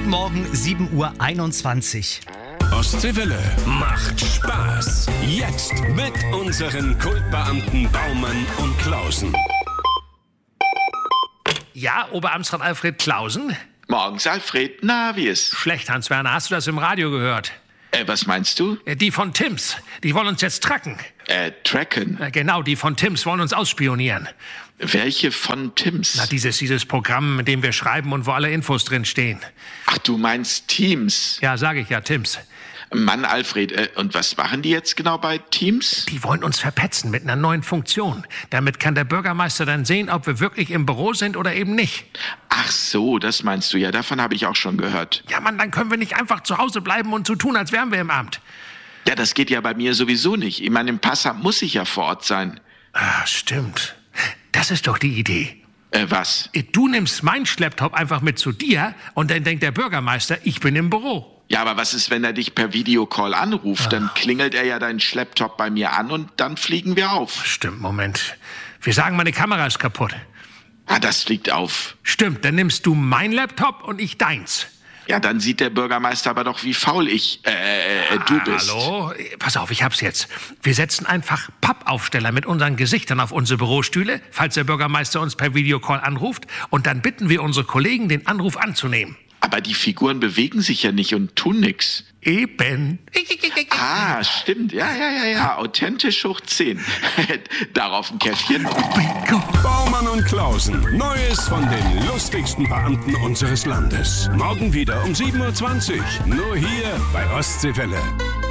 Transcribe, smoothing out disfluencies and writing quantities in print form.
Guten Morgen, 7:21 Uhr. Ostseewelle macht Spaß. Jetzt mit unseren Kultbeamten Baumann und Klausen. Ja, Oberamtsrat Alfred Klausen? Morgens, Alfred. Na, wie ist? Schlecht, Hans-Werner. Hast du das im Radio gehört? Was meinst du? Die von Tims. Die wollen uns jetzt tracken. Tracken? Genau, die von Tims wollen uns ausspionieren. Welche von Tims? Na, dieses Programm, mit dem wir schreiben und wo alle Infos drin stehen. Ach, du meinst Teams? Ja, sage ich ja, Tims. Mann, Alfred, und was machen die jetzt genau bei Teams? Die wollen uns verpetzen mit einer neuen Funktion. Damit kann der Bürgermeister dann sehen, ob wir wirklich im Büro sind oder eben nicht. Ach so, das meinst du ja. Davon habe ich auch schon gehört. Ja, Mann, dann können wir nicht einfach zu Hause bleiben und so tun, als wären wir im Amt. Ja, das geht ja bei mir sowieso nicht. Ich meine, im Passamt muss ich ja vor Ort sein. Ah, stimmt. Das ist doch die Idee. Was? Du nimmst meinen Schlepptop einfach mit zu dir und dann denkt der Bürgermeister, ich bin im Büro. Ja, aber was ist, wenn er dich per Videocall anruft? Dann klingelt er ja deinen Schlepptop bei mir an und dann fliegen wir auf. Stimmt, Moment. Wir sagen, meine Kamera ist kaputt. Ah, das fliegt auf. Stimmt, dann nimmst du mein Laptop und ich deins. Ja, dann sieht der Bürgermeister aber doch, wie faul du bist. Hallo? Pass auf, ich hab's jetzt. Wir setzen einfach Pappaufsteller mit unseren Gesichtern auf unsere Bürostühle, falls der Bürgermeister uns per Videocall anruft. Und dann bitten wir unsere Kollegen, den Anruf anzunehmen. Aber die Figuren bewegen sich ja nicht und tun nix. Eben. Ah, stimmt. Ja. Authentisch hoch 10. Darauf ein Käffchen. Bingo. Baumann und Klausen. Neues von den lustigsten Beamten unseres Landes. Morgen wieder um 7:20 Uhr. Nur hier bei Ostseewelle.